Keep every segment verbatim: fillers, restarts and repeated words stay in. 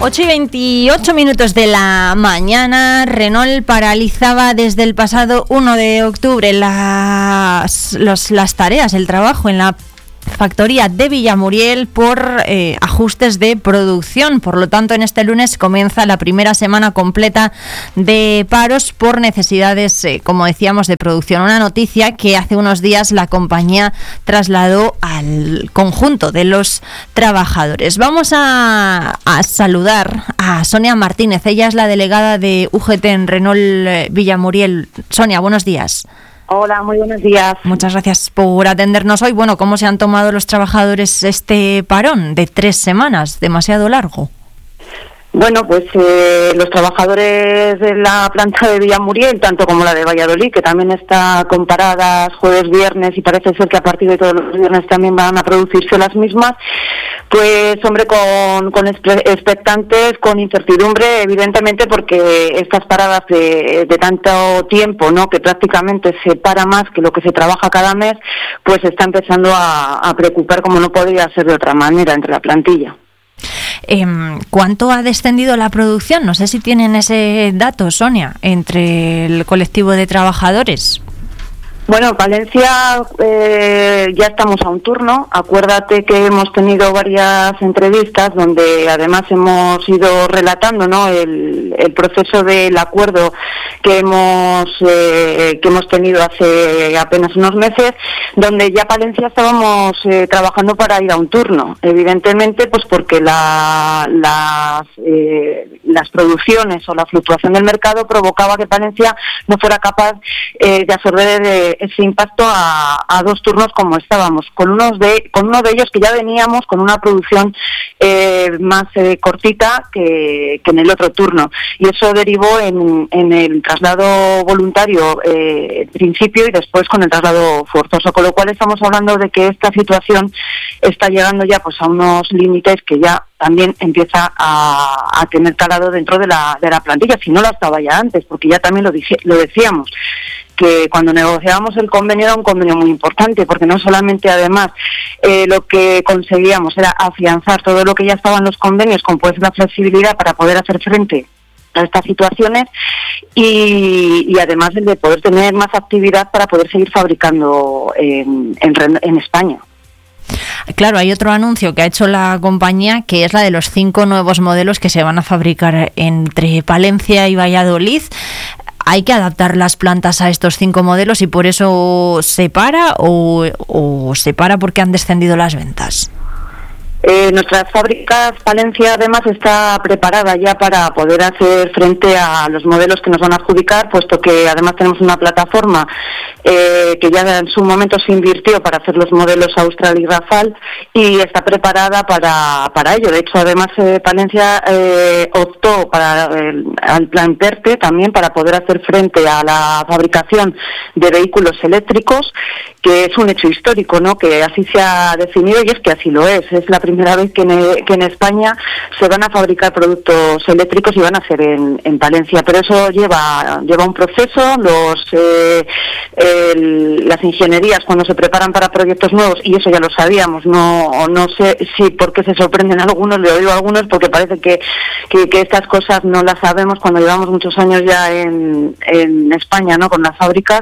ocho y veintiocho minutos de la mañana. Renault paralizaba desde el pasado uno de octubre las, los, las tareas, el trabajo en la factoría de Villamuriel por eh, ajustes de producción. Por lo tanto, en este lunes comienza la primera semana completa de paros por necesidades, eh, como decíamos, de producción. Una noticia que hace unos días la compañía trasladó al conjunto de los trabajadores. Vamos a, a saludar a Sonia Martínez. Ella es la delegada de U G T en Renault Villamuriel. Sonia, buenos días. Hola, muy buenos días. Muchas gracias por atendernos hoy. Bueno, ¿cómo se han tomado los trabajadores este parón de tres semanas? Demasiado largo. Bueno, pues eh, los trabajadores de la planta de Villamuriel, tanto como la de Valladolid, que también está con paradas jueves, viernes, y parece ser que a partir de todos los viernes también van a producirse las mismas, pues hombre, con, con expectantes, con incertidumbre, evidentemente, porque estas paradas de, de tanto tiempo, ¿no?, que prácticamente se para más que lo que se trabaja cada mes, pues está empezando a, a preocupar, como no podría ser de otra manera, entre la plantilla. Eh, ¿Cuánto ha descendido la producción? No sé si tienen ese dato, Sonia, entre el colectivo de trabajadores. Bueno, Palencia, eh, ya estamos a un turno. Acuérdate que hemos tenido varias entrevistas donde además hemos ido relatando, ¿no?, el, el proceso del acuerdo que hemos eh, que hemos tenido hace apenas unos meses, donde ya Palencia estábamos eh, trabajando para ir a un turno. Evidentemente, pues porque la, las eh, las producciones o la fluctuación del mercado provocaba que Palencia no fuera capaz eh, de absorber de ese impacto a, a dos turnos como estábamos, con unos de con uno de ellos que ya veníamos con una producción eh, más eh, cortita que, que en el otro turno, y eso derivó en, en el traslado voluntario eh, principio y después con el traslado forzoso, con lo cual estamos hablando de que esta situación está llegando ya pues a unos límites que ya también empieza a, a tener calado dentro de la, de la plantilla, si no la estaba ya antes, porque ya también lo, dije, lo decíamos, que cuando negociábamos el convenio era un convenio muy importante, porque no solamente además eh, lo que conseguíamos era afianzar todo lo que ya estaba en los convenios, con pues la flexibilidad para poder hacer frente a estas situaciones y, y además el de poder tener más actividad para poder seguir fabricando en, en, en España. Claro, hay otro anuncio que ha hecho la compañía, que es la de los cinco nuevos modelos que se van a fabricar entre Palencia y Valladolid. ¿Hay que adaptar las plantas a estos cinco modelos y por eso se para o, o se para porque han descendido las ventas? Eh, nuestras fábricas, Palencia además está preparada ya para poder hacer frente a los modelos que nos van a adjudicar, puesto que además tenemos una plataforma eh, que ya en su momento se invirtió para hacer los modelos Austral y Rafale y está preparada para, para ello. De hecho, además eh, Palencia eh, optó para el, al plan PERTE también para poder hacer frente a la fabricación de vehículos eléctricos, que es un hecho histórico, ¿no?, que así se ha definido, y es que así lo es. Es la primera vez que en, que en España se van a fabricar productos eléctricos y van a ser en, en Palencia, pero eso lleva lleva un proceso. Los eh, el, las ingenierías cuando se preparan para proyectos nuevos, y eso ya lo sabíamos, no no sé si por qué se sorprenden algunos, le oigo a algunos porque parece que, que, que estas cosas no las sabemos cuando llevamos muchos años ya en, en España, ¿no?, con las fábricas,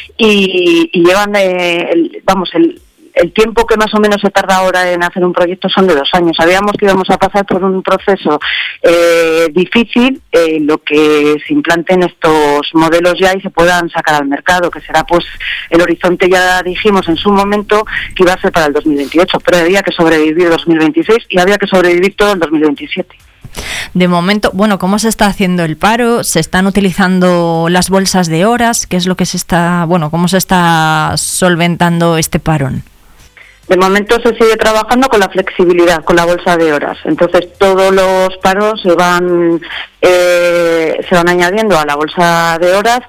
y, y llevan eh, el, vamos el El tiempo que más o menos se tarda ahora en hacer un proyecto son de dos años. Sabíamos que íbamos a pasar por un proceso eh, difícil, eh, lo que se implanten estos modelos ya y se puedan sacar al mercado, que será pues el horizonte, ya dijimos en su momento que iba a ser para el dos mil veintiocho, pero había que sobrevivir dos mil veintiséis y había que sobrevivir todo el dos mil veintisiete. De momento, bueno, ¿cómo se está haciendo el paro? ¿Se están utilizando las bolsas de horas? ¿Qué es lo que se está, bueno, cómo se está solventando este parón? De momento se sigue trabajando con la flexibilidad, con la bolsa de horas. Entonces todos los paros se van eh, se van añadiendo a la bolsa de horas,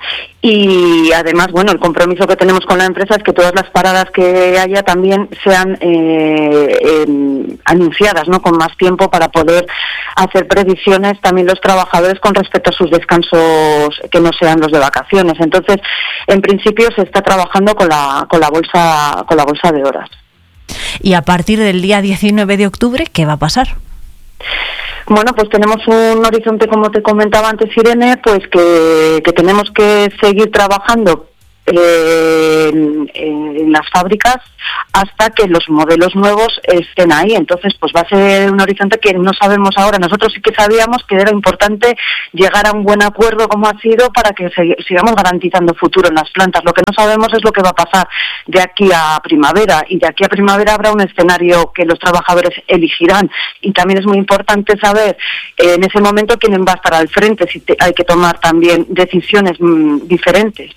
y además, bueno, el compromiso que tenemos con la empresa es que todas las paradas que haya también sean eh, eh, anunciadas, ¿no?, con más tiempo, para poder hacer previsiones también los trabajadores con respecto a sus descansos que no sean los de vacaciones. Entonces, en principio se está trabajando con la con la bolsa con la bolsa de horas. Y a partir del día diecinueve de octubre, ¿qué va a pasar? Bueno, pues tenemos un horizonte, como te comentaba antes, Irene, pues que, que tenemos que seguir trabajando Eh, en, en las fábricas hasta que los modelos nuevos estén ahí. Entonces pues va a ser un horizonte que no sabemos ahora. Nosotros sí que sabíamos que era importante llegar a un buen acuerdo como ha sido para que se, sigamos garantizando futuro en las plantas. Lo que no sabemos es lo que va a pasar de aquí a primavera, y de aquí a primavera habrá un escenario que los trabajadores elegirán, y también es muy importante saber eh, en ese momento quién va a estar al frente, si te, hay que tomar también decisiones mmm, diferentes.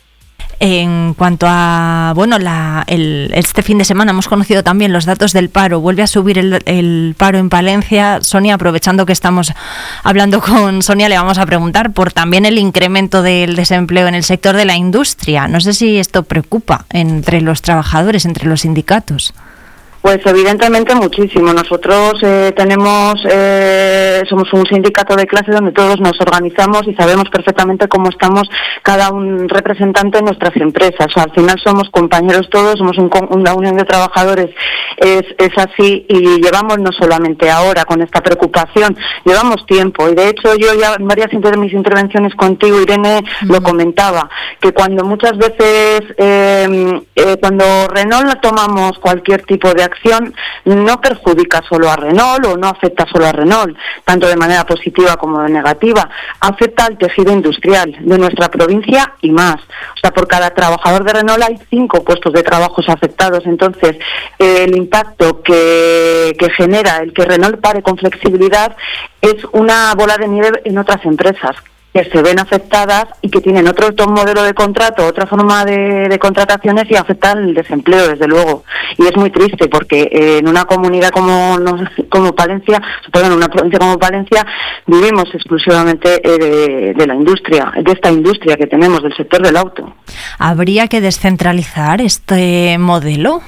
En cuanto a, bueno, la, el, este fin de semana hemos conocido también los datos del paro. Vuelve a subir el, el paro en Palencia. Sonia, aprovechando que estamos hablando con Sonia, le vamos a preguntar por también el incremento del desempleo en el sector de la industria. No sé si esto preocupa entre los trabajadores, entre los sindicatos. Pues evidentemente muchísimo. Nosotros eh, tenemos, eh, somos un sindicato de clase donde todos nos organizamos y sabemos perfectamente cómo estamos cada un representante en nuestras empresas. O sea, al final somos compañeros todos, somos un, una unión de trabajadores, es, es así, y llevamos no solamente ahora con esta preocupación, llevamos tiempo. Y de hecho yo ya en varias de mis intervenciones contigo, Irene, mm. lo comentaba, que cuando muchas veces, eh, eh, cuando Renault tomamos cualquier tipo de acción, no perjudica solo a Renault o no afecta solo a Renault, tanto de manera positiva como de negativa, afecta al tejido industrial de nuestra provincia y más. O sea, por cada trabajador de Renault hay cinco puestos de trabajo afectados. Entonces, eh, el impacto que, que genera el que Renault pare con flexibilidad es una bola de nieve en otras empresas que se ven afectadas y que tienen otro, otro modelo de contrato, otra forma de, de contrataciones, y afectan el desempleo, desde luego. Y es muy triste porque eh, en una comunidad como como Palencia, perdón, en una provincia como Palencia, vivimos exclusivamente eh, de, de la industria, de esta industria que tenemos, del sector del auto. ¿Habría que descentralizar este modelo?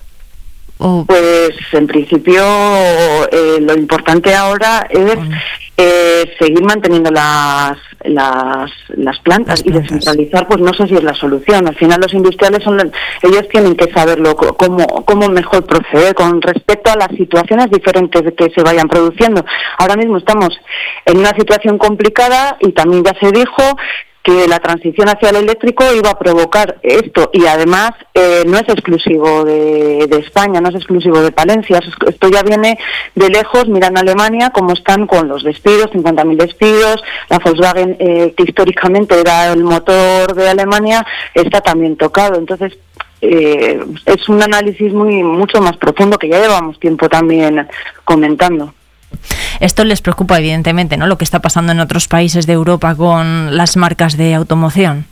¿O? Pues en principio eh, lo importante ahora es eh, seguir manteniendo las las las plantas, las plantas y descentralizar, pues no sé si es la solución. Al final los industriales son ellos tienen que saberlo cómo cómo mejor proceder con respecto a las situaciones diferentes que se vayan produciendo. Ahora mismo estamos en una situación complicada y también ya se dijo que la transición hacia el eléctrico iba a provocar esto, y además eh, no es exclusivo de, de España, no es exclusivo de Palencia, esto ya viene de lejos. Miran a Alemania cómo están con los despidos, cincuenta mil despidos, la Volkswagen, eh, que históricamente era el motor de Alemania, está también tocado. Entonces, eh, es un análisis muy mucho más profundo que ya llevamos tiempo también comentando. Esto les preocupa, evidentemente, ¿no? Lo que está pasando en otros países de Europa con las marcas de automoción.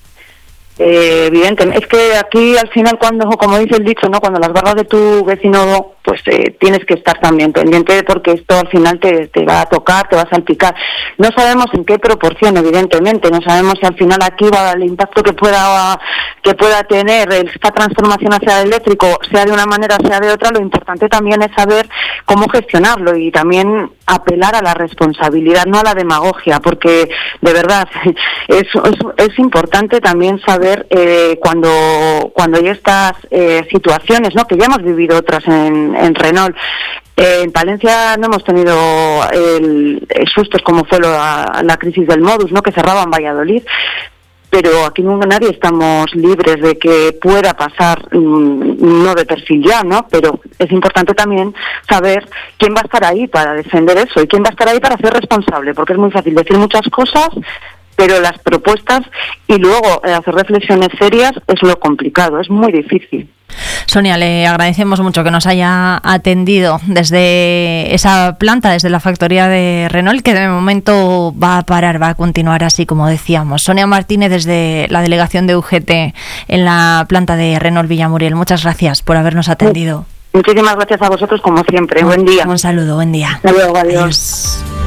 Eh, evidentemente, es que aquí al final, cuando, como dice el dicho, ¿no? Cuando las barras de tu vecino, pues eh, tienes que estar también pendiente, porque esto al final te, te va a tocar, te va a salpicar. No sabemos en qué proporción, evidentemente, no sabemos si al final aquí va el impacto que pueda que pueda tener esta transformación hacia el eléctrico, sea de una manera, sea de otra. Lo importante también es saber cómo gestionarlo y también apelar a la responsabilidad, no a la demagogia, porque de verdad es, es, es importante también saber eh, cuando cuando hay estas eh, situaciones, ¿no? Que ya hemos vivido otras en, en Renault. Eh, en Palencia no hemos tenido el, el sustos como fue la, la crisis del Modus, ¿no? Que cerraba en Valladolid. Pero aquí nunca nadie estamos libres de que pueda pasar, mmm, no de perfil ya, ¿no? Pero es importante también saber quién va a estar ahí para defender eso y quién va a estar ahí para ser responsable, porque es muy fácil decir muchas cosas, pero las propuestas y luego eh, hacer reflexiones serias es lo complicado, es muy difícil. Sonia, le agradecemos mucho que nos haya atendido desde esa planta, desde la factoría de Renault, que de momento va a parar, va a continuar así, como decíamos. Sonia Martínez, desde la delegación de U G T en la planta de Renault Villamuriel. Muchas gracias por habernos atendido. Muchísimas gracias a vosotros, como siempre. Un, buen día. Un saludo, buen día. Hasta luego, adiós. adiós.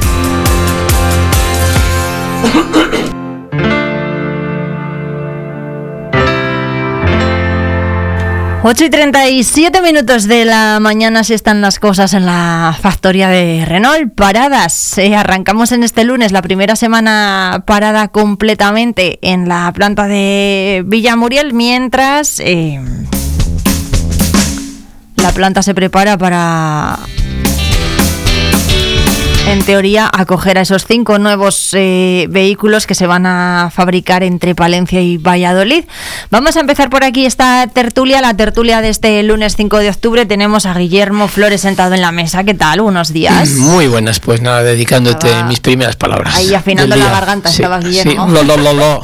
ocho y treinta y siete minutos de la mañana, así están las cosas en la factoría de Renault, paradas. Eh, arrancamos en este lunes la primera semana parada completamente en la planta de Villamuriel, mientras eh, la planta se prepara para en teoría, acoger a esos cinco nuevos eh, vehículos que se van a fabricar entre Palencia y Valladolid. Vamos a empezar por aquí esta tertulia, la tertulia de este lunes cinco de octubre. Tenemos a Guillermo Flores sentado en la mesa. ¿Qué tal? Buenos días. Muy buenas, pues nada, dedicándote estaba mis primeras palabras. Ahí afinando la garganta, sí, estaba Guillermo. Sí, lo, lo, lo, lo.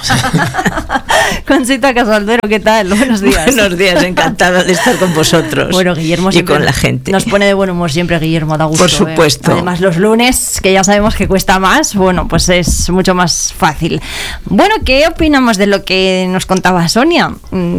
Conchita Casaldero, ¿qué tal? Buenos días. Buenos días, encantada de estar con vosotros. Bueno, Guillermo y con la gente. Nos pone de buen humor siempre, Guillermo, da gusto. Por supuesto. ¿eh? Además, los lunes, que ya sabemos que cuesta más, bueno, pues es mucho más fácil. Bueno, ¿qué opinamos de lo que nos contaba Sonia?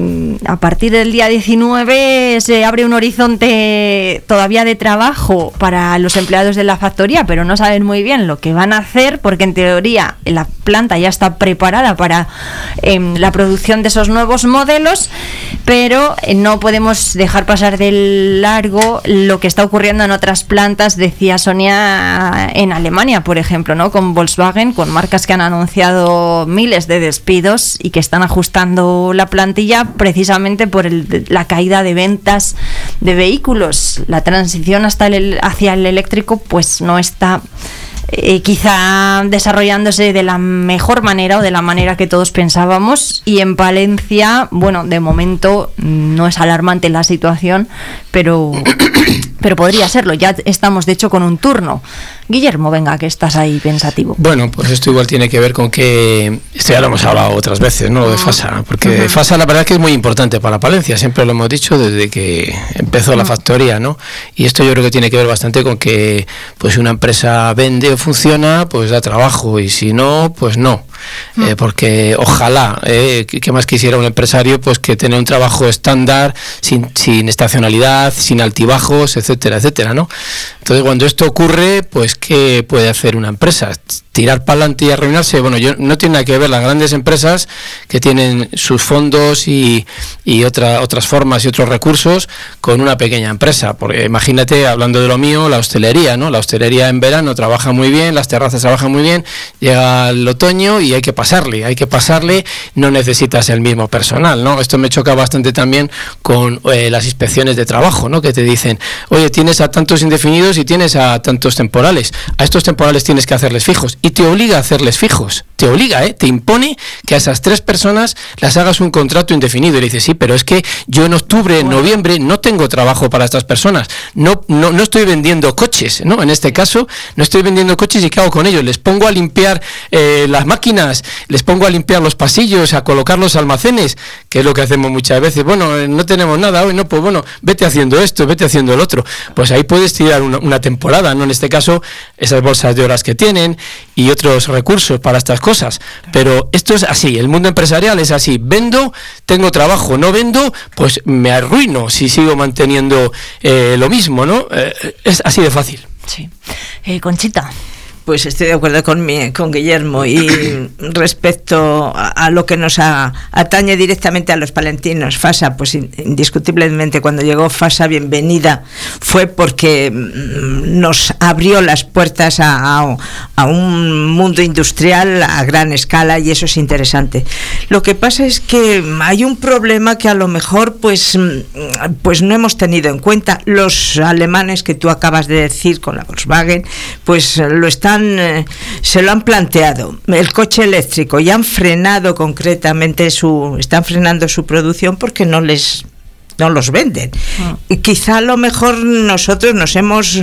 A partir del día diecinueve se abre un horizonte todavía de trabajo para los empleados de la factoría, pero no saben muy bien lo que van a hacer, porque en teoría la planta ya está preparada para eh, la producción de esos nuevos modelos, pero eh, no podemos dejar pasar de largo lo que está ocurriendo en otras plantas, decía Sonia, en Alemania, por ejemplo, ¿no? Con Volkswagen, con marcas que han anunciado miles de despidos y que están ajustando la plantilla precisamente por el, la caída de ventas de vehículos. La transición hasta el, hacia el eléctrico pues no está Eh, quizá desarrollándose de la mejor manera o de la manera que todos pensábamos, y en Palencia, bueno, de momento no es alarmante la situación, pero pero podría serlo. Ya estamos de hecho con un turno. Guillermo, venga, que estás ahí pensativo. Bueno, pues esto igual tiene que ver con que, esto ya lo hemos hablado otras veces, ¿no? Lo de FASA, porque uh-huh. FASA la verdad es que es muy importante para Palencia, siempre lo hemos dicho desde que empezó uh-huh. la factoría, ¿no? Y esto yo creo que tiene que ver bastante con que pues una empresa vende o funciona, pues da trabajo, y si no, pues no. Uh-huh. Eh, porque ojalá, eh, que más quisiera un empresario, pues que tener un trabajo estándar, sin, sin estacionalidad, sin altibajos, etcétera, etcétera, ¿no? Entonces, cuando esto ocurre, pues ¿qué puede hacer una empresa? Tirar para adelante y arruinarse. Bueno, yo no tiene nada que ver las grandes empresas que tienen sus fondos y, y otra, otras formas y otros recursos con una pequeña empresa. Porque imagínate, hablando de lo mío, la hostelería, ¿no? La hostelería en verano trabaja muy bien, las terrazas trabajan muy bien, llega el otoño y hay que pasarle, hay que pasarle, no necesitas el mismo personal, ¿no? Esto me choca bastante también con eh, las inspecciones de trabajo, ¿no? Que te dicen, oye, tienes a tantos indefinidos y tienes a tantos temporales, a estos temporales tienes que hacerles fijos, y te obliga a hacerles fijos, te obliga, ¿eh? Te impone que a esas tres personas las hagas un contrato indefinido, y le dices, sí, pero es que yo en octubre, en noviembre no tengo trabajo para estas personas, no, no, no estoy vendiendo coches, ¿no? En este caso, no estoy vendiendo coches, y ¿qué hago con ellos? Les pongo a limpiar eh, las máquinas, les pongo a limpiar los pasillos, a colocar los almacenes, que es lo que hacemos muchas veces. Bueno, no tenemos nada hoy, no, pues bueno, vete haciendo esto, vete haciendo el otro. Pues ahí puedes tirar una, una temporada, ¿no? En este caso, esas bolsas de horas que tienen y otros recursos para estas cosas. Pero esto es así, el mundo empresarial es así. Vendo, tengo trabajo, no vendo, pues me arruino si sigo manteniendo eh, lo mismo, ¿no? Eh, es así de fácil. Sí. Eh, Conchita. Pues estoy de acuerdo con mi, con Guillermo, y respecto a, a lo que nos a, atañe directamente a los palentinos, FASA, pues indiscutiblemente cuando llegó FASA, bienvenida, fue porque nos abrió las puertas a, a, a un mundo industrial a gran escala, y eso es interesante. Lo que pasa es que hay un problema que a lo mejor pues, pues no hemos tenido en cuenta. Los alemanes que tú acabas de decir con la Volkswagen, pues lo están se lo han planteado, el coche eléctrico, y han frenado concretamente su, están frenando su producción porque no les no los venden. Ah. Y quizá a lo mejor nosotros nos hemos,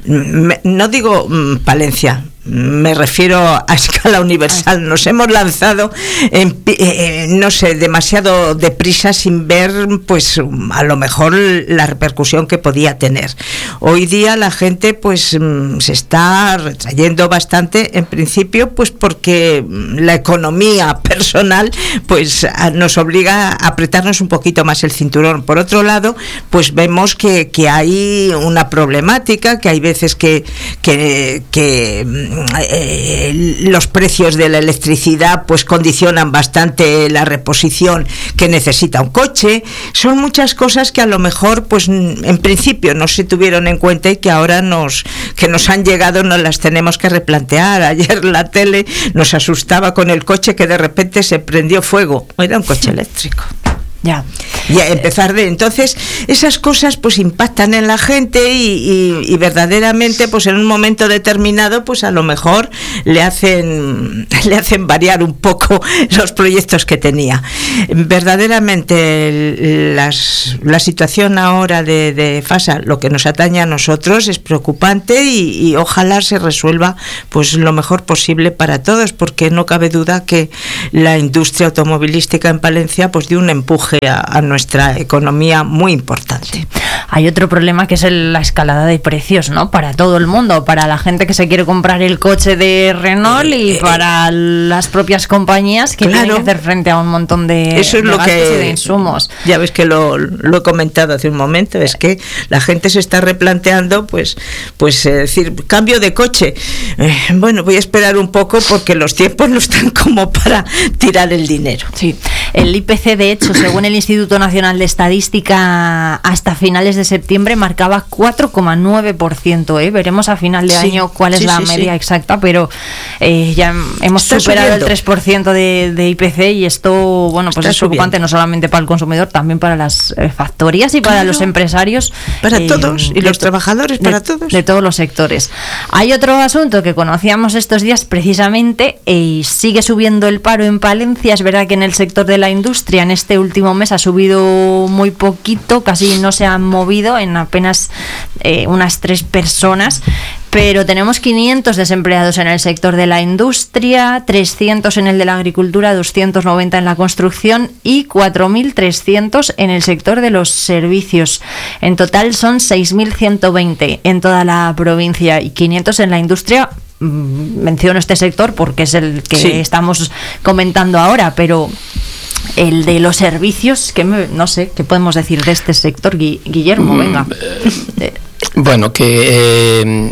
no digo Palencia, me refiero a escala universal, nos hemos lanzado en, eh, no sé, demasiado deprisa sin ver pues a lo mejor la repercusión que podía tener. Hoy día la gente pues se está retrayendo bastante, en principio pues porque la economía personal pues nos obliga a apretarnos un poquito más el cinturón. Por otro lado, pues vemos que, que hay una problemática, que hay veces que que, que Eh, los precios de la electricidad pues condicionan bastante la reposición que necesita un coche. Son muchas cosas que a lo mejor pues en principio no se tuvieron en cuenta y que ahora nos que nos han llegado, nos las tenemos que replantear. Ayer la tele nos asustaba con el coche que de repente se prendió fuego, era un coche eléctrico. Ya. Y a empezar de entonces esas cosas pues impactan en la gente y, y, y verdaderamente pues en un momento determinado pues a lo mejor le hacen le hacen variar un poco los proyectos que tenía. Verdaderamente las, la situación ahora de, de Fasa, lo que nos atañe a nosotros es preocupante y, y ojalá se resuelva pues lo mejor posible para todos, porque no cabe duda que la industria automovilística en Palencia pues dio un empuje a, a nuestra economía muy importante. Hay otro problema que es el, la escalada de precios, ¿no? Para todo el mundo, para la gente que se quiere comprar el coche de Renault y eh, para las propias compañías que claro, tienen que hacer frente a un montón de, eso es de lo gastos que, y de insumos. Ya ves que lo, lo he comentado hace un momento, es que la gente se está replanteando, pues, pues eh, decir, cambio de coche. Eh, bueno, voy a esperar un poco porque los tiempos no están como para tirar el dinero. Sí, el I P C, de hecho, según el Instituto Nacional de Estadística, hasta finales de septiembre marcaba cuatro coma nueve por ciento. ¿eh? Veremos a final de sí, año cuál es sí, la sí, media sí. exacta, pero eh, ya hemos Está superado subiendo. el tres por ciento de, de I P C y esto, bueno, pues Está es preocupante subiendo. no solamente para el consumidor, también para las eh, factorías y para claro. los empresarios. Para eh, todos, y los trabajadores, para de, todos. De todos los sectores. Hay otro asunto que conocíamos estos días precisamente, y eh, sigue subiendo el paro en Palencia. Es verdad que en el sector de la industria en este último mes ha subido muy poquito, casi no se han movido, en apenas eh, unas tres personas, pero tenemos quinientos desempleados en el sector de la industria, trescientos en el de la agricultura, doscientos noventa en la construcción y cuatro mil trescientos en el sector de los servicios. En total son seis mil ciento veinte en toda la provincia y quinientos en la industria. Menciono este sector porque es el que sí. estamos comentando ahora, pero el de los servicios, que me, no sé, ¿qué podemos decir de este sector, Guillermo? Venga. Bueno, que eh,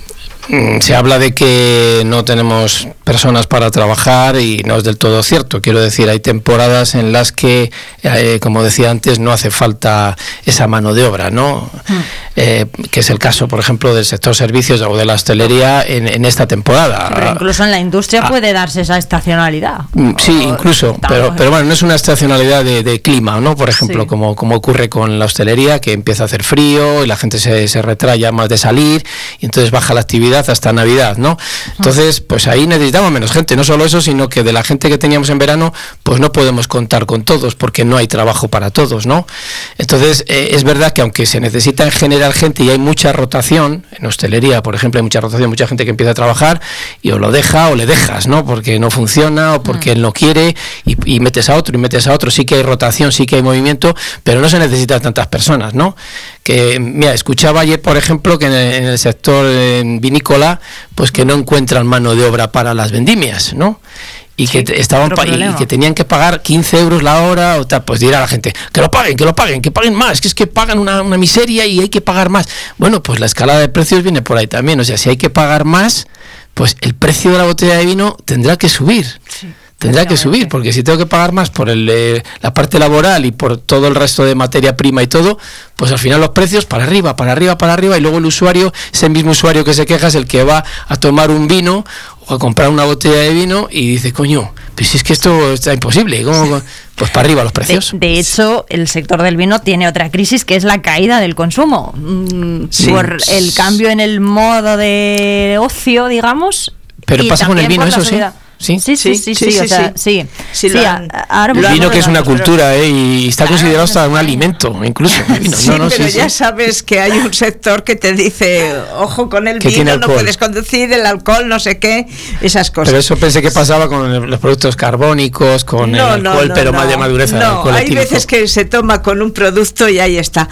se habla de que no tenemos personas para trabajar y no es del todo cierto. Quiero decir, hay temporadas en las que, eh, como decía antes, no hace falta esa mano de obra, ¿no? Mm. Eh, que es el caso, por ejemplo, del sector servicios o de la hostelería en, en esta temporada. Pero incluso en la industria ah, puede darse esa estacionalidad. Sí, o, incluso, pero, pero bueno, no es una estacionalidad de, de clima, ¿no? Por ejemplo, sí. como, como ocurre con la hostelería, que empieza a hacer frío y la gente se, se retrae ya más de salir y entonces baja la actividad hasta Navidad, ¿no? Entonces, pues ahí necesitamos menos gente, no solo eso, sino que de la gente que teníamos en verano, pues no podemos contar con todos porque no hay trabajo para todos, ¿no? Entonces, eh, es verdad que aunque se necesita en general gente y hay mucha rotación, en hostelería, por ejemplo, hay mucha rotación, mucha gente que empieza a trabajar y o lo deja o le dejas, ¿no? Porque no funciona o porque mm. él no quiere y, y metes a otro y metes a otro, sí que hay rotación, sí que hay movimiento, pero no se necesitan tantas personas, ¿no? Que, mira, escuchaba ayer, por ejemplo, que en el, en el sector en vinícola, pues que no encuentran mano de obra para las vendimias, ¿no? Y que sí, estaban pa- y que tenían que pagar quince euros la hora o tal, pues dirá la gente, que lo paguen, que lo paguen, que paguen más, que es que pagan una, una miseria y hay que pagar más. Bueno, pues la escalada de precios viene por ahí también, o sea, si hay que pagar más, pues el precio de la botella de vino tendrá que subir. Sí. Tendrá que subir, porque si tengo que pagar más por el, eh, la parte laboral y por todo el resto de materia prima y todo, pues al final los precios para arriba, para arriba, para arriba, y luego el usuario, ese mismo usuario que se queja es el que va a tomar un vino o a comprar una botella de vino y dice, coño, pues si es que esto está imposible, ¿cómo? Pues para arriba los precios. De, de hecho, el sector del vino tiene otra crisis que es la caída del consumo. Mm, sí. Por el cambio en el modo de ocio, digamos. Pero pasa con el vino, eso sí. Sí, sí, sí, sí, sí, sí, o sea, sí. sí, sí han, ahora el vino que es una cultura, ¿eh? Y está considerado hasta un alimento, incluso. El vino. Sí, no, no, pero sí, ya sí. sabes que hay un sector que te dice, ojo con el vino, no puedes conducir, el alcohol, no sé qué, esas cosas. Pero eso pensé que pasaba con los productos carbónicos, con no, el alcohol, no, no, pero no, más de madureza. No, hay veces que se toma con un producto y ahí está.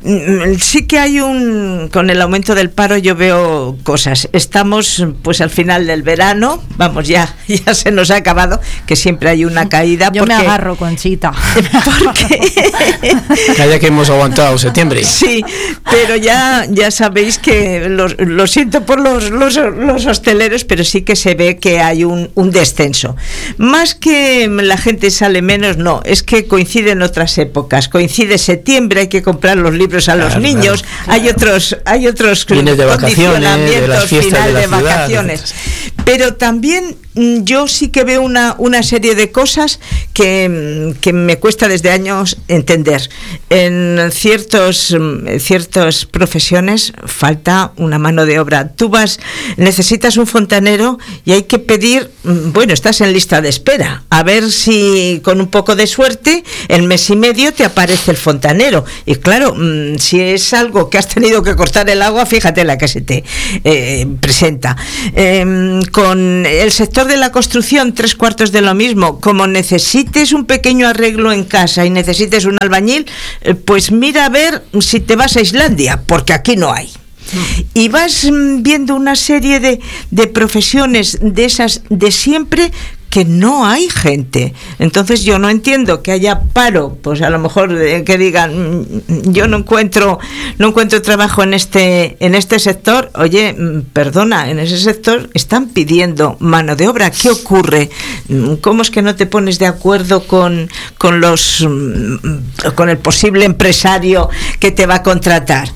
Sí que hay un, con el aumento del paro yo veo cosas. Estamos pues al final del verano, vamos ya, ya ya se nos ha acabado, que siempre hay una caída. Yo porque, me agarro, Conchita. Porque Calla que hemos aguantado septiembre. Sí, pero ya, ya sabéis que lo, lo siento por los, los, los hosteleros, pero sí que se ve que hay un, un descenso. Más que la gente sale menos, no, es que coinciden otras épocas. Coincide septiembre, hay que comprar los libros a los claro, niños, claro, claro. hay otros, hay otros Fines de vacaciones, de las fiestas final de, la de ciudad, vacaciones. Pero también yo sí que veo una, una serie de cosas que, que me cuesta desde años entender. En ciertos, en ciertas profesiones falta una mano de obra. Tú vas, necesitas un fontanero y hay que pedir, bueno, estás en lista de espera, a ver si con un poco de suerte en mes y medio te aparece el fontanero. Y claro, si es algo que has tenido que cortar el agua, fíjate la que se te eh, presenta. Eh, con el sector de la construcción, tres cuartos de lo mismo. Como necesites un pequeño arreglo en casa y necesites un albañil, eh, pues mira a ver si te vas a Islandia, porque aquí no hay. Y vas viendo una serie de, de profesiones de esas de siempre que no hay gente. Entonces yo no entiendo que haya paro, pues a lo mejor eh, que digan yo no encuentro no encuentro trabajo en este en este sector. Oye, perdona, en ese sector están pidiendo mano de obra. ¿Qué ocurre? ¿Cómo es que no te pones de acuerdo con con los con el posible empresario que te va a contratar?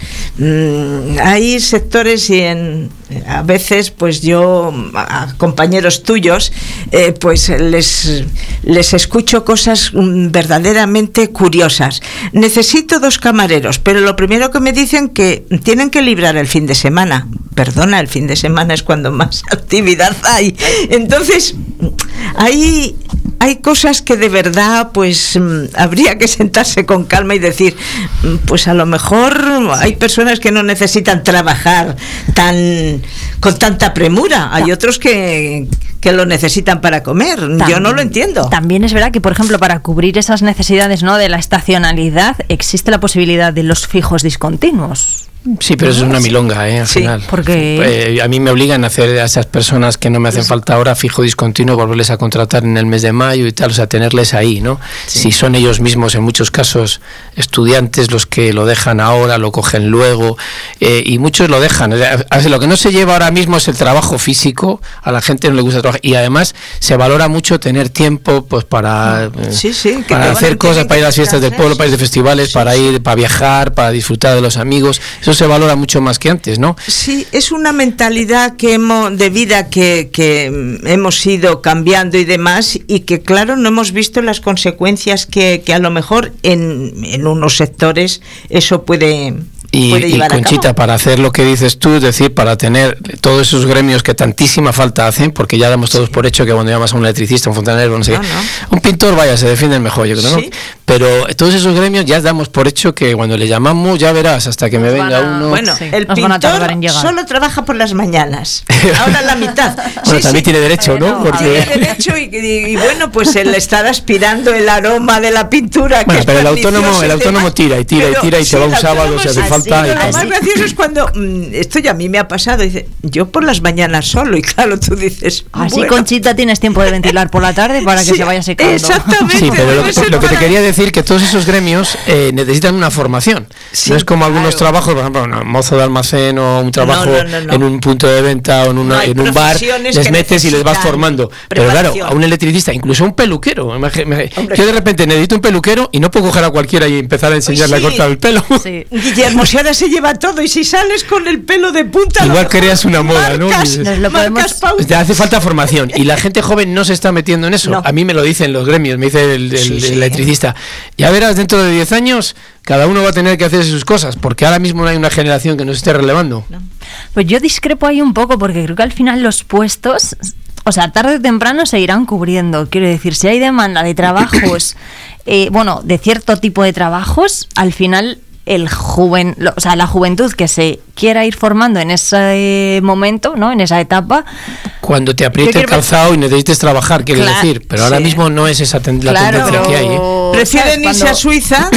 Hay sectores y en a veces pues yo a compañeros tuyos eh, pues les les escucho cosas verdaderamente curiosas. Necesito dos camareros, pero lo primero que me dicen que tienen que librar el fin de semana. Perdona, el fin de semana es cuando más actividad hay. Entonces hay hay cosas que de verdad pues habría que sentarse con calma y decir, pues a lo mejor hay personas que no necesitan trabajar tan con tanta premura, hay otros que, que lo necesitan para comer. También, yo no lo entiendo. También es verdad que, por ejemplo, para cubrir esas necesidades, ¿no?, de la estacionalidad, existe la posibilidad de los fijos discontinuos. Sí, pero eso es una milonga, ¿eh? Al sí, final. Porque Eh, a mí me obligan a hacer a esas personas que no me hacen falta ahora fijo discontinuo, volverles a contratar en el mes de mayo y tal, o sea, tenerles ahí, ¿no? Sí. Si son ellos mismos, en muchos casos, estudiantes los que lo dejan ahora, lo cogen luego, eh, y muchos lo dejan. O sea, lo que no se lleva ahora mismo es el trabajo físico, a la gente no le gusta trabajar, y además se valora mucho tener tiempo pues para, eh, sí, sí, que para hacer cosas, para ir a las fiestas del pueblo, para ir de festivales, sí, para ir, para viajar, para disfrutar de los amigos. Eso se valora mucho más que antes, ¿no? Sí, es una mentalidad que hemos, de vida que, que hemos ido cambiando y demás, y que claro, no hemos visto las consecuencias que, que a lo mejor en, en unos sectores eso puede... Y, y Conchita, para hacer lo que dices tú, es decir, para tener todos esos gremios que tantísima falta hacen, porque ya damos todos sí. por hecho que cuando llamas a un electricista, un fontanero, no sé, no, no. un pintor, vaya, se defienden mejor, yo creo, ¿no? Sí. Pero todos esos gremios ya damos por hecho que cuando le llamamos, ya verás, hasta que me venga a, uno... Bueno, sí. el Nos pintor solo trabaja por las mañanas, ahora la mitad. Bueno, sí, también sí. tiene derecho, eh, ¿no? no porque... Tiene derecho y, y, y bueno, pues él estará aspirando el aroma de la pintura. Bueno, que pero es el autónomo, el autónomo tira y tira pero, y tira y sí, se va un sábado, se hace falta... Lo más gracioso es cuando mmm, esto ya a mí me ha pasado, dice, yo por las mañanas solo, y claro, tú dices, así bueno. Conchita tienes tiempo de ventilar por la tarde para que sí, se vaya secando. Exactamente. Sí, pero lo, lo que te quería decir que todos esos gremios eh, necesitan una formación. Sí, no es como claro. algunos trabajos, por ejemplo, un mozo de almacén o un trabajo no, no, no, no. en un punto de venta o en, una, no, en un bar, les metes y les vas formando. Pero claro, a un electricista, incluso a un peluquero. Hombre, yo de repente necesito un peluquero y no puedo coger a cualquiera y empezar a enseñarle sí. a cortar el pelo. Sí. Guillermo, si ahora se lleva todo y si sales con el pelo de punta, igual creas una moda, marcas, ¿no? Lo podemos... Te hace falta formación y la gente joven no se está metiendo en eso. No. A mí me lo dicen los gremios, me dice el, el, sí, sí. el electricista. Ya verás, dentro de diez años cada uno va a tener que hacer sus cosas, porque ahora mismo no hay una generación que nos esté relevando. No. Pues yo discrepo ahí un poco, porque creo que al final los puestos, o sea, tarde o temprano se irán cubriendo. Quiero decir, si hay demanda de trabajos, eh, bueno, de cierto tipo de trabajos, al final el joven, o sea, la juventud que se quiera ir formando en ese momento, ¿no? En esa etapa. Cuando te apriete el calzado y necesites trabajar, quiero claro, decir, pero ahora sí. mismo no es esa ten- la claro, tendencia que hay. ¿eh? Prefieren irse Cuando... a Suiza,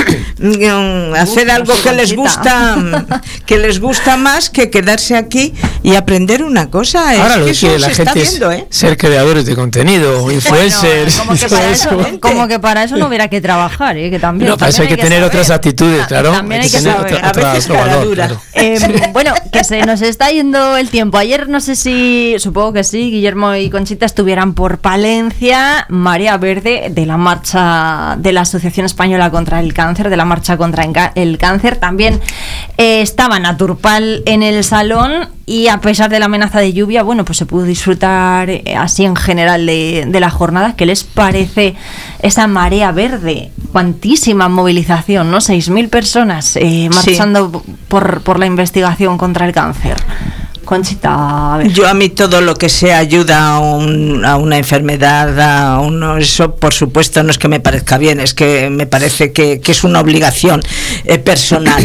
hacer Uf, algo que les gusta, que les gusta más que quedarse aquí y aprender una cosa. Ahora es lo que que la gente viendo, ¿eh? es ser creadores de contenido, influencers. Bueno, como, que para eso, como que para eso no hubiera que trabajar, ¿eh? Que también. No, para eso hay que, que tener saber. otras actitudes, claro. También hay que, hay que saber. Otra, a veces otra, cara dura. Claro. Eh, bueno, que se nos está yendo el tiempo. Ayer no sé si, supongo que sí, Guillermo y Conchita estuvieran por Palencia, Marea Verde, de la marcha de las Asociación Española contra el Cáncer, de la Marcha contra el Cáncer. También eh, estaba Naturpal en el salón y a pesar de la amenaza de lluvia, bueno, pues se pudo disfrutar eh, así en general de, de la jornada. ¿Qué les parece esa marea verde? Cuantísima movilización, ¿no? seis mil personas eh, marchando sí. por, por la investigación contra el cáncer. Conchita, a ver. Yo a mí todo lo que sea ayuda a, un, a una enfermedad, a uno, eso por supuesto no es que me parezca bien, es que me parece que, que es una obligación eh, personal.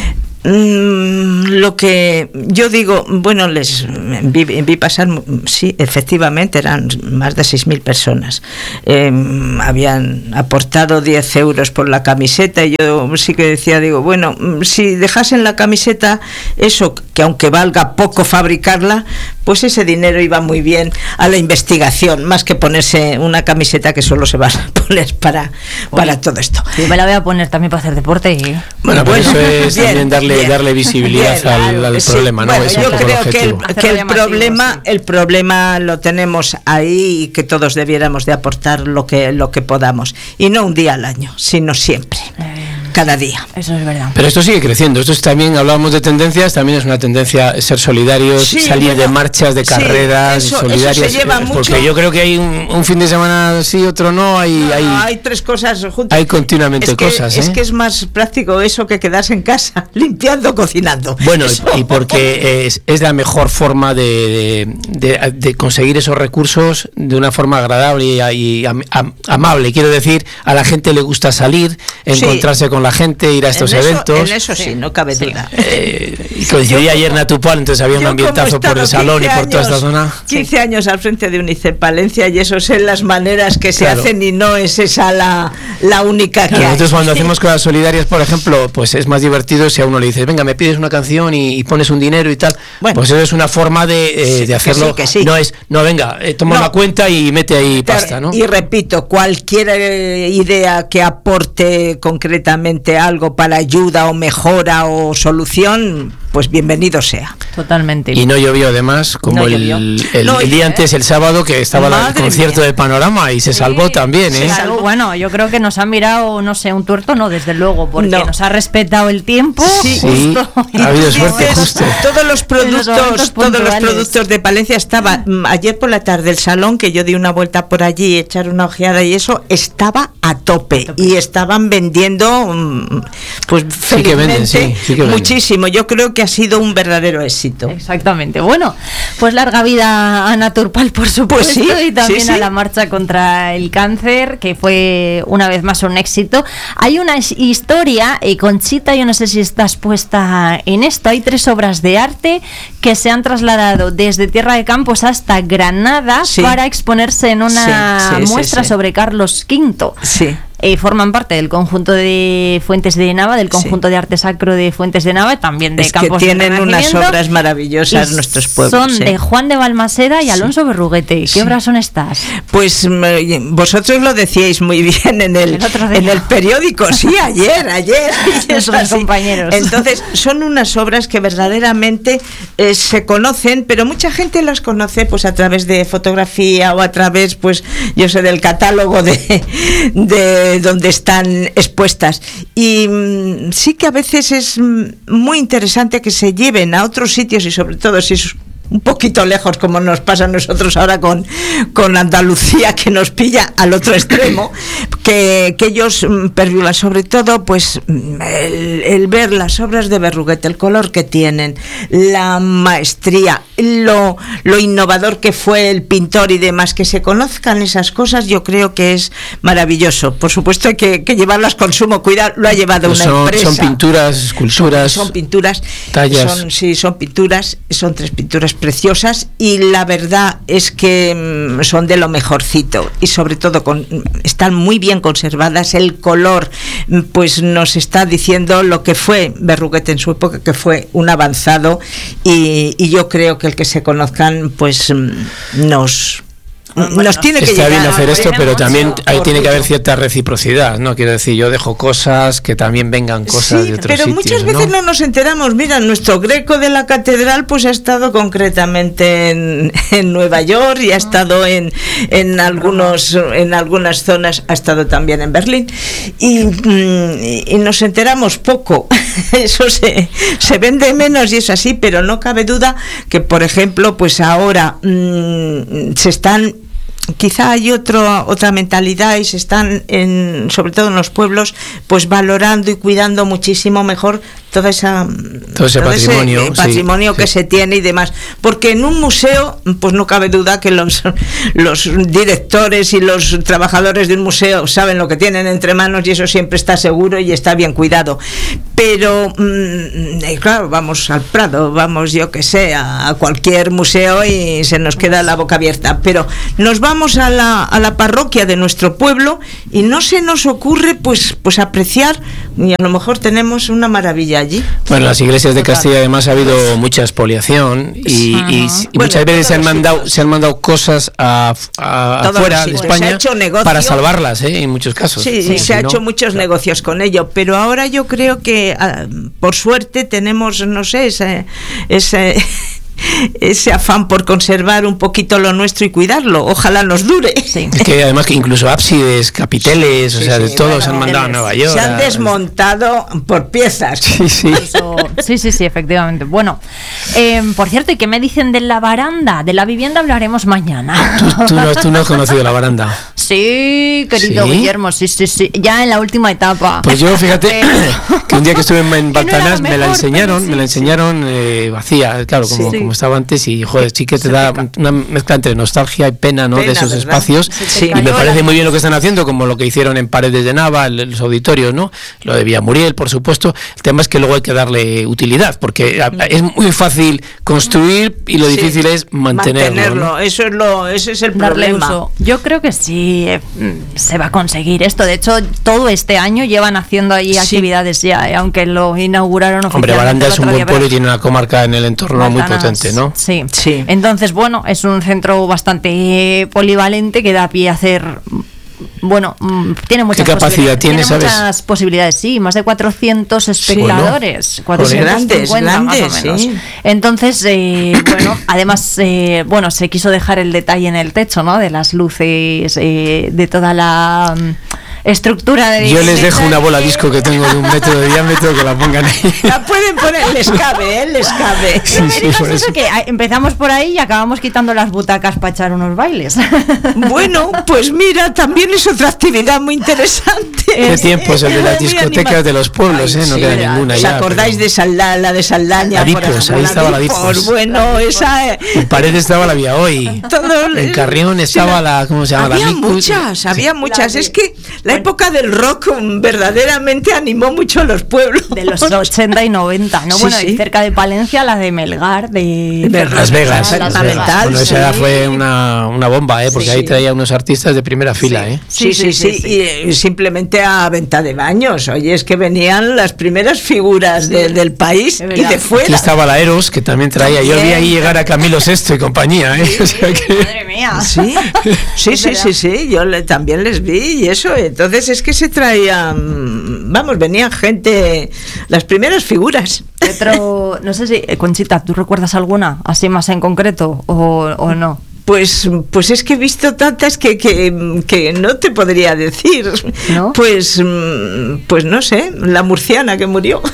Mm, lo que yo digo, bueno, les vi, vi pasar, sí, efectivamente eran más de seis mil personas, eh, habían aportado diez euros por la camiseta y yo sí que decía, digo, bueno, si dejasen la camiseta, eso que aunque valga poco fabricarla, pues ese dinero iba muy bien a la investigación, más que ponerse una camiseta que solo se va a poner para, para todo esto. Yo me la voy a poner también para hacer deporte. Y... Bueno, pues bueno, eso es bien, también darle, bien, darle visibilidad bien, al, al sí, problema, ¿no? Bueno, es yo creo el que, el, que el problema, sí. el problema lo tenemos ahí y que todos debiéramos de aportar lo que, lo que podamos. Y no un día al año, sino siempre. Eh. Cada día. Eso es verdad. Pero esto sigue creciendo. Esto es también, hablábamos de tendencias, también es una tendencia ser solidarios, sí, salir bueno, de marchas, de carreras, sí, eso, solidarias. Eso se lleva eh, porque mucho. Yo creo que hay un, un fin de semana sí, otro no. Hay, no, hay, hay tres cosas juntas. Hay continuamente es que, cosas. Es ¿eh? que es más práctico eso que quedarse en casa, limpiando, cocinando. Bueno, eso. y porque es, es la mejor forma de, de, de, de conseguir esos recursos de una forma agradable y, y am, am, amable. Quiero decir, a la gente le gusta salir, encontrarse sí. con la gente, ir a estos en eso, eventos. En eso sí, no cabe sí. duda. Eh, y coincidía ayer Natupal, entonces había un ambientazo por el salón y por toda esta zona. quince años al frente de UNICEF Palencia y eso son las maneras que se claro. hacen y no es esa la, la única claro, que hay. Entonces cuando hacemos cosas solidarias, por ejemplo, pues es más divertido si a uno le dices, venga, me pides una canción y, y pones un dinero y tal. Bueno, pues eso es una forma de, eh, sí, de hacerlo. Que sí, que sí. No es, no, venga, eh, toma no. una cuenta y mete ahí pasta, ¿no? Y repito, cualquier eh, idea que aporte concretamente algo para ayuda o mejora o solución, pues bienvenido sea. Totalmente. Y no llovió además, como no el, el, el, no, el día ¿eh? antes, el sábado, que estaba el concierto mía. de Panorama y se salvó sí, también, ¿eh? Se salvó. Bueno, yo creo que nos ha mirado, no sé, un tuerto, no, desde luego, porque no. nos ha respetado el tiempo. Sí, sí. ha habido suerte justo. Todos los productos, todos los productos de Palencia estaba, ayer por la tarde el salón, que yo di una vuelta por allí, echar una ojeada y eso, estaba a tope, a tope. y estaban vendiendo, pues sí que venden, sí, sí que venden. muchísimo. Yo creo que ha sido un verdadero éxito. Exactamente. Bueno, pues larga vida a Naturpal, por supuesto, pues sí, y también sí, sí. a la marcha contra el cáncer, que fue una vez más un éxito. Hay una historia, y Conchita, yo no sé si estás puesta en esto, hay tres obras de arte que se han trasladado desde Tierra de Campos hasta Granada sí. para exponerse en una sí, sí, muestra sí, sí. sobre Carlos quinto. Sí. Eh, forman parte del conjunto de Fuentes de Nava, del conjunto sí. de arte sacro de Fuentes de Nava, también de es Campos que tienen de unas obras maravillosas nuestros pueblos. Son sí. de Juan de Balmaseda y Alonso sí. Berruguete. ¿Qué sí. obras son estas? Pues vosotros lo decíais muy bien en el, el en el periódico, sí, ayer, ayer. Nuestros compañeros. Entonces, son unas obras que verdaderamente eh, se conocen, pero mucha gente las conoce pues a través de fotografía o a través, pues, yo sé, del catálogo de, de donde están expuestas. Y mmm, sí que a veces es muy interesante que se lleven a otros sitios y sobre todo si es un poquito lejos, como nos pasa a nosotros ahora con, con Andalucía, que nos pilla al otro extremo, que, que ellos perviulan, sobre todo pues el, el ver las obras de Berruguete, el color que tienen, la maestría, lo, lo innovador que fue el pintor y demás, que se conozcan esas cosas, yo creo que es maravilloso. Por supuesto hay que, que llevarlas con sumo cuidado, lo ha llevado pues una son, empresa. Son pinturas, esculturas. Son, son pinturas, tallas. Son, sí, son pinturas, son tres pinturas preciosas y la verdad es que mmm, son de lo mejorcito y sobre todo con, están muy bien conservadas. El color pues nos está diciendo lo que fue Berruguete en su época, que fue un avanzado, y, y yo creo que el que se conozcan pues nos bueno, nos tiene que está llegar. bien hacer esto, pero también ahí tiene que haber orgullo. cierta reciprocidad, ¿no? Quiero decir, yo dejo cosas, que también vengan cosas Sí, de otros pero sitios, muchas veces ¿no? no nos enteramos. Mira, nuestro greco de la catedral pues ha estado concretamente en, en Nueva York y ha estado en, en algunos en algunas zonas, ha estado también en Berlín y, y, y nos enteramos poco. Eso se, se vende menos y es así, pero no cabe duda que, por ejemplo, pues ahora mmm, se están, quizá hay otro, otra mentalidad y se están, en, sobre todo en los pueblos, pues valorando y cuidando muchísimo mejor toda esa, todo ese todo patrimonio, ese, eh, patrimonio sí, que sí. se tiene y demás. Porque en un museo, pues no cabe duda que los, los directores y los trabajadores de un museo saben lo que tienen entre manos y eso siempre está seguro y está bien cuidado. Pero, mmm, claro, vamos al Prado, vamos, yo que sé, a, a cualquier museo y se nos queda la boca abierta. Pero nos vamos a la, a la parroquia de nuestro pueblo y no se nos ocurre, pues, pues apreciar, y a lo mejor tenemos una maravilla allí. Bueno, las iglesias de Total. Castilla además ha habido mucha expoliación y, Ajá. y, y Bueno, muchas veces se han todos los mandado sitios. se han mandado cosas a, a- Todos afuera los de sitios. Se ha España hecho negocio. para salvarlas, ¿eh? En muchos casos. Sí, Sí, se ha si no, hecho muchos claro. negocios con ello, pero ahora yo creo que ah, por suerte tenemos, no sé, ese, ese, ese afán por conservar un poquito lo nuestro y cuidarlo. Ojalá nos dure. Sí. Es que además que incluso ábsides, capiteles, o Sí, sea, de sí, todo bueno, se han mandado a Nueva York. Se han a- desmontado por piezas. Sí, sí. Eso- sí, sí, sí, efectivamente. Bueno, eh, por cierto, ¿y qué me dicen de la baranda? De la vivienda hablaremos mañana. Tú, tú no, tú no has conocido la baranda. Sí, querido ¿Sí? Guillermo, sí, sí, sí. Ya en la última etapa. Pues yo, fíjate, Pero- que un día que estuve en, en Que no era Baltanás lo me la mejor, enseñaron, pero sí, me la sí. enseñaron eh, vacía, claro, como, Sí. como estaba antes y, joder, sí que te Se da te ca- una mezcla entre nostalgia y pena, ¿no? Pena, de esos ¿verdad? espacios. Se te Sí. Y me cayó parece la- muy bien lo que están haciendo, como lo que hicieron en Paredes de Nava, el- los auditorios, ¿no? Lo de Villamuriel, por supuesto. El tema es que luego hay que darle utilidad, porque a- es muy fácil construir y lo Sí. difícil es mantenerlo. ¿no? Eso es lo, ese es el Darle problema. uso. Yo creo que sí eh, mm, se va a conseguir esto. De hecho, todo este año llevan haciendo ahí Sí. actividades ya, eh, aunque lo inauguraron Hombre, oficialmente Baranda el es un otro buen día, pueblo y pero- tiene una comarca en el entorno muy Baltanas, potente, ¿no? Sí. Sí. Entonces, bueno, es un centro bastante polivalente que da pie a hacer. Bueno, mm, tiene muchas ¿Qué capacidad posibilidades. tiene, sabes? muchas posibilidades, sí, más de cuatrocientos espectadores, Bueno, cuatrocientos grandes, cincuenta más o grandes, menos. sí. Entonces, eh, bueno, además, eh, bueno, se quiso dejar el detalle en el techo, ¿no? De las luces, eh, de toda la mm, estructura de. Yo les de dejo una bola detalle. disco que tengo de un metro de diámetro que la pongan ahí. La pueden poner, les cabe, ¿eh? Les cabe. Sí, No me sí, digas por eso, eso. que ah, empezamos por ahí y acabamos quitando las butacas para echar unos bailes. Bueno, pues mira, también es otra actividad muy interesante. Qué tiempos el de las Muy discotecas anima- de los pueblos, ¿eh? No Sí, queda ¿verdad? ninguna ¿Os ya. acordáis pero- de Salda, la de Saldaña? La por Dipos, ejemplo? ahí estaba la Dipos. Bueno, esa... eh, En Paredes estaba la Vía Hoy. todo- En Carrión sí, estaba la, ¿cómo se llama? La Había Micus. muchas, había muchas. La de- Es que la época del rock um, verdaderamente animó mucho a los pueblos. De los ochenta y noventa, ¿no? Sí, Bueno, sí. y cerca de Palencia, la de Melgar, de De Las Vegas. Las Las Vegas. Vegas. Bueno, esa sí. fue una, una bomba, ¿eh? Porque Sí, ahí sí. traía unos artistas de primera fila, ¿eh? Sí, sí, sí, y eh, simplemente a venta de baños. Oye, es que venían las primeras figuras de- del país Es y verdad. de Aquí fuera. estaba la Eros, que también traía. Yo vi También. ahí llegar a Camilo Sesto y compañía, ¿eh? O sea que... Madre mía. Sí, sí, Es sí, verdad. sí, sí, yo le- también les vi y eso, entonces es que se traían, vamos, venían gente, las primeras figuras. Otro, no sé si, eh, Conchita, ¿tú recuerdas alguna así más en concreto o, o no? Pues, pues es que he visto tantas que, que, que no te podría decir. ¿No? Pues, mm, pues no sé, la murciana que murió.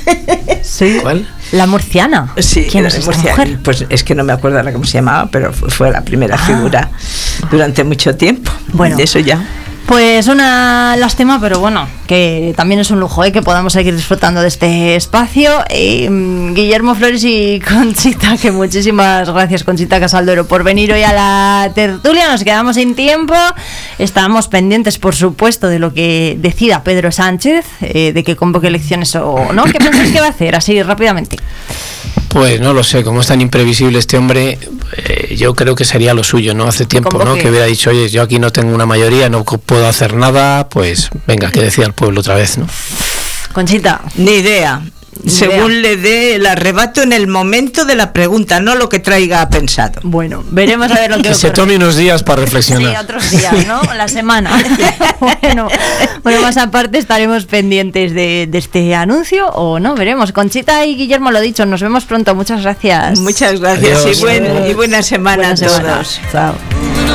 Sí. ¿Cuál? La murciana. Sí, ¿Quién la es esta murciana. mujer? Pues es que no me acuerdo ahora cómo se llamaba, pero fue, fue la primera Ah. figura durante mucho tiempo. Bueno. De eso ya. Pues una lástima, pero bueno, que también es un lujo, ¿eh? Que podamos seguir disfrutando de este espacio. Eh, Guillermo Flores y Conchita, que muchísimas gracias, Conchita Casaldoro, por venir hoy a la tertulia. Nos quedamos sin tiempo. Estamos pendientes, por supuesto, de lo que decida Pedro Sánchez, eh, de que convoque elecciones o no. ¿Qué pensáis que va a hacer? Así rápidamente. Pues no lo sé, como es tan imprevisible este hombre, eh, yo creo que sería lo suyo, ¿no? Hace tiempo, ¿no? convoque. Que hubiera dicho, oye, yo aquí no tengo una mayoría, no co- puedo hacer nada, pues venga, que decida el pueblo otra vez, ¿no? Conchita. Ni idea. según le dé el arrebato en el momento de la pregunta, no lo que traiga pensado. Bueno, veremos a ver lo que Que se tome unos días para reflexionar. Sí, otros días, ¿no? La semana. bueno, bueno, más aparte estaremos pendientes de, de este anuncio o no, veremos. Conchita y Guillermo, lo dicho, nos vemos pronto. Muchas gracias. Muchas gracias. Adiós. Y, buen, y buena semana Buena a semana. todos. Chao.